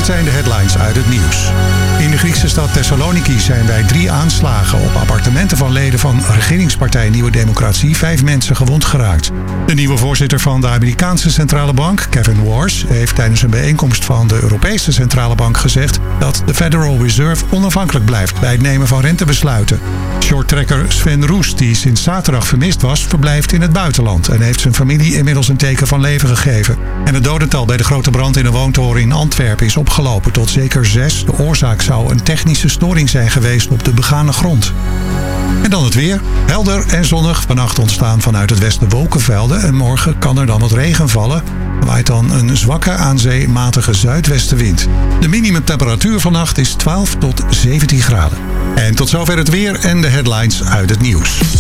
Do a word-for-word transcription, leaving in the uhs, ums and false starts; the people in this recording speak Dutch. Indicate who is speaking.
Speaker 1: Dit zijn de headlines uit het nieuws. In de Griekse stad Thessaloniki zijn bij drie aanslagen op appartementen van leden van regeringspartij Nieuwe Democratie vijf mensen gewond geraakt. De nieuwe voorzitter van de Amerikaanse centrale bank, Kevin Warsh, heeft tijdens een bijeenkomst van de Europese centrale bank gezegd dat de Federal Reserve onafhankelijk blijft bij het nemen van rentebesluiten. Shorttrekker Sven Roest, die sinds zaterdag vermist was, verblijft in het buitenland en heeft zijn familie inmiddels een teken van leven gegeven. En het dodental bij de grote brand in een woontoren in Antwerpen is opgelopen tot zeker zes. De oorzaak zou een technische storing zijn geweest op de begane grond. En dan het weer. Helder en zonnig. Vannacht ontstaan vanuit het westen wolkenvelden en morgen kan er dan wat regen vallen. Er waait dan een zwakke aan zee matige zuidwestenwind. De minimumtemperatuur vannacht is twaalf tot zeventien graden. En tot zover het weer en de headlines uit het nieuws.